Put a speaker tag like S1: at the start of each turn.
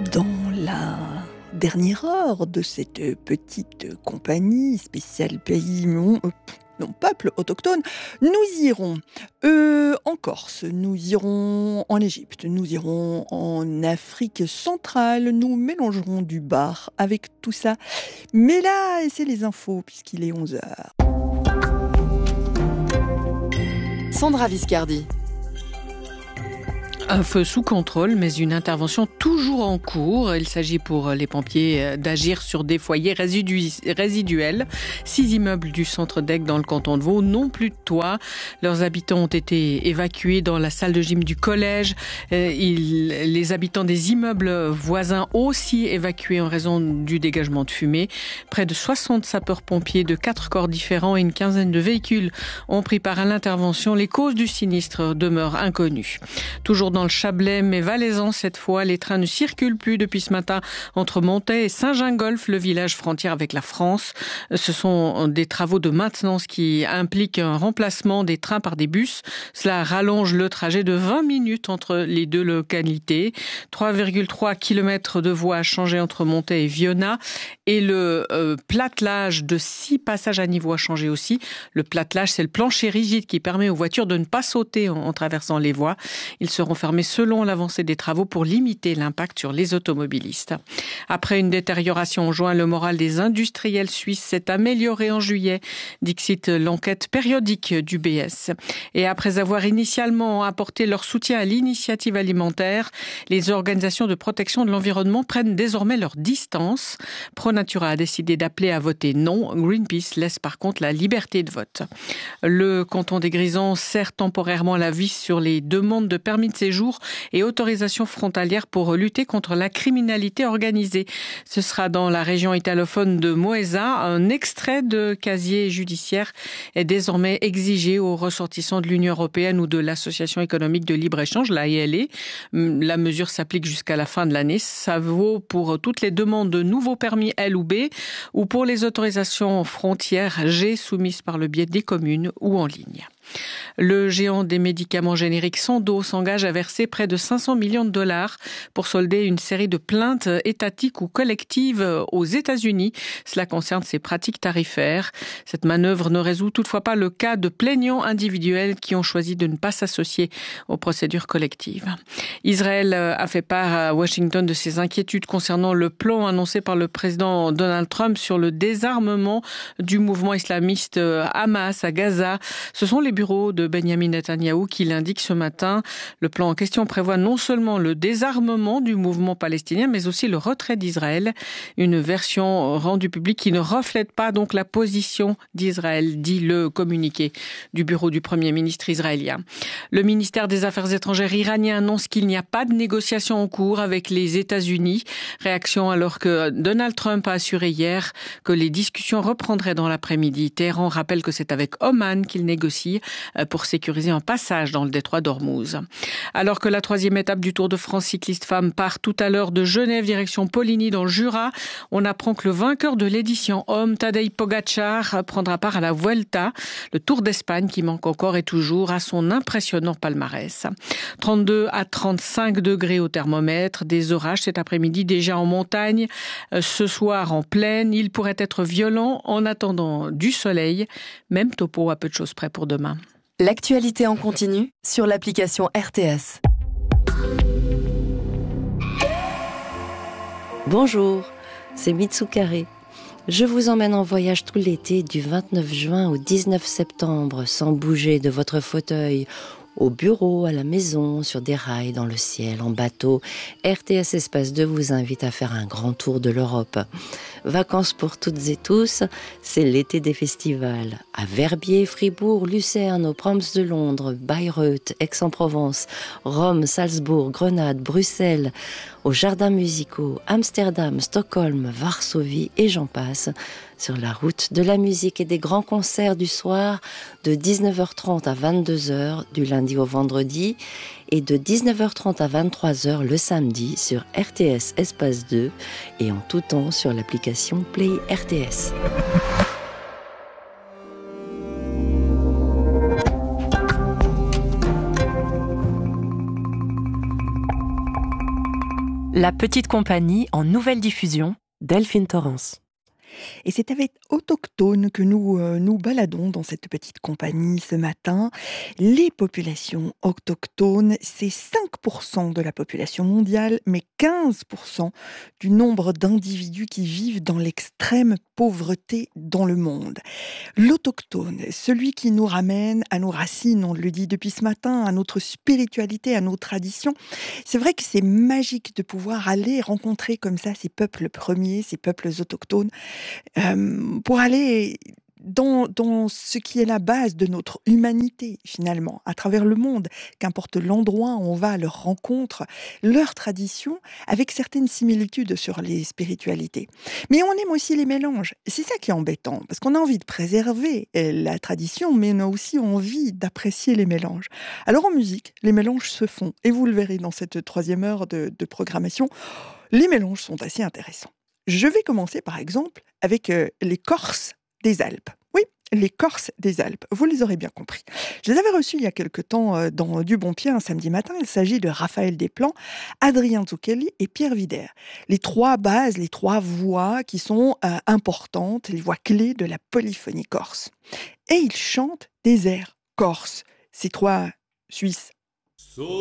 S1: Dans la dernière heure de cette petite compagnie spéciale pays, peuple autochtone, nous irons en Corse, nous irons en Égypte, nous irons en Afrique centrale, nous mélangerons du bar avec tout ça. Mais là, c'est les infos puisqu'il est 11h.
S2: Sandra Viscardi.
S3: Un feu sous contrôle, mais une intervention toujours en cours. Il s'agit pour les pompiers d'agir sur des foyers résiduels. 6 immeubles du centre d'Aigues dans le canton de Vaud n'ont plus de toit. Leurs habitants ont été évacués dans la salle de gym du collège. Les habitants des immeubles voisins aussi évacués en raison du dégagement de fumée. Près de 60 sapeurs-pompiers de 4 corps différents et une quinzaine de véhicules ont pris part à l'intervention. Les causes du sinistre demeurent inconnues. Toujours dans le Chablais, mais valaisan cette fois, les trains ne circulent plus depuis ce matin entre Montaix et Saint-Gingolph, le village frontière avec la France. Ce sont des travaux de maintenance qui impliquent un remplacement des trains par des bus. Cela rallonge le trajet de 20 minutes entre les deux localités. 3,3 km de voies à changer entre Montaix et Vionnat. Et le platelage de 6 passages à niveau a changé aussi. Le platelage, c'est le plancher rigide qui permet aux voitures de ne pas sauter en traversant les voies. Ils seront fermés selon l'avancée des travaux pour limiter l'impact sur les automobilistes. Après une détérioration en juin, le moral des industriels suisses s'est amélioré en juillet, dixit l'enquête périodique du BS. Et après avoir initialement apporté leur soutien à l'initiative alimentaire, les organisations de protection de l'environnement prennent désormais leur distance. ProNatura a décidé d'appeler à voter non. Greenpeace laisse par contre la liberté de vote. Le canton des Grisons serre temporairement la vis sur les demandes de permis de séjour et autorisations frontalières pour lutter contre la criminalité organisée. Ce sera dans la région italophone de Moesa. Un extrait de casier judiciaire est désormais exigé aux ressortissants de l'Union européenne ou de l'Association économique de libre-échange, la AELE. La mesure s'applique jusqu'à la fin de l'année. Ça vaut pour toutes les demandes de nouveaux permis L ou B ou pour les autorisations frontières G soumises par le biais des communes ou en ligne. Le géant des médicaments génériques Sandoz s'engage à verser près de 500 millions de dollars pour solder une série de plaintes étatiques ou collectives aux États-Unis. Cela concerne ses pratiques tarifaires. Cette manœuvre ne résout toutefois pas le cas de plaignants individuels qui ont choisi de ne pas s'associer aux procédures collectives. Israël a fait part à Washington de ses inquiétudes concernant le plan annoncé par le président Donald Trump sur le désarmement du mouvement islamiste Hamas à Gaza. Ce sont les bureaux de Benjamin Netanyahou qui l'indiquent ce matin. Le plan en question prévoit non seulement le désarmement du mouvement palestinien, mais aussi le retrait d'Israël. Une version rendue publique qui ne reflète pas donc la position d'Israël, dit le communiqué du bureau du Premier ministre israélien. Le ministère des Affaires étrangères iranien annonce qu'il n'y a pas de négociations en cours avec les États-Unis. Réaction alors que Donald Trump a assuré hier que les discussions reprendraient dans l'après-midi. Téhéran rappelle que c'est avec Oman qu'il négocie pour sécuriser un passage dans le détroit d'Ormuz. Alors que la 3e étape du Tour de France cycliste femmes part tout à l'heure de Genève direction Poligny dans le Jura, on apprend que le vainqueur de l'édition homme, Tadej Pogačar, prendra part à la Vuelta, le Tour d'Espagne qui manque encore et toujours à son impressionnant palmarès. 32 à 35 degrés au thermomètre, des orages cet après-midi déjà en montagne, ce soir en plaine, il pourrait être violent en attendant du soleil, même topo à peu de choses près pour demain.
S2: L'actualité en continu sur l'application RTS.
S4: Bonjour, c'est Mitsukare. Je vous emmène en voyage tout l'été du 29 juin au 19 septembre sans bouger de votre fauteuil. Au bureau, à la maison, sur des rails, dans le ciel, en bateau, RTS Espace 2 vous invite à faire un grand tour de l'Europe. Vacances pour toutes et tous, c'est l'été des festivals. À Verbier, Fribourg, Lucerne, aux Proms de Londres, Bayreuth, Aix-en-Provence, Rome, Salzbourg, Grenade, Bruxelles, aux jardins musicaux, Amsterdam, Stockholm, Varsovie et j'en passe. Sur la route de la musique et des grands concerts du soir de 19h30 à 22h du lundi au vendredi et de 19h30 à 23h le samedi sur RTS Espace 2 et en tout temps sur l'application Play RTS.
S2: La petite compagnie en nouvelle diffusion, Delphine Torrance.
S1: Et c'est avec Autochtones que nous nous baladons dans cette petite compagnie ce matin. Les populations autochtones, c'est 5% de la population mondiale, mais 15% du nombre d'individus qui vivent dans l'extrême pauvreté dans le monde. L'autochtone, celui qui nous ramène à nos racines, on le dit depuis ce matin, à notre spiritualité, à nos traditions. C'est vrai que c'est magique de pouvoir aller rencontrer comme ça ces peuples premiers, ces peuples autochtones, pour aller dans ce qui est la base de notre humanité, finalement, à travers le monde, qu'importe l'endroit où on va à leur rencontre, leurs traditions, avec certaines similitudes sur les spiritualités. Mais on aime aussi les mélanges. C'est ça qui est embêtant, parce qu'on a envie de préserver la tradition, mais on a aussi envie d'apprécier les mélanges. Alors en musique, les mélanges se font, et vous le verrez dans cette troisième heure de programmation, les mélanges sont assez intéressants. Je vais commencer par exemple avec les Corses des Alpes. Oui, les Corses des Alpes, vous les aurez bien compris. Je les avais reçus il y a quelque temps dans Du Bon Pied un samedi matin. Il s'agit de Raphaël Desplan, Adrien Zucchelli et Pierre Wider. Les trois bases, les trois voix qui sont importantes, les voix clés de la polyphonie corse. Et ils chantent des airs corses, ces trois Suisses.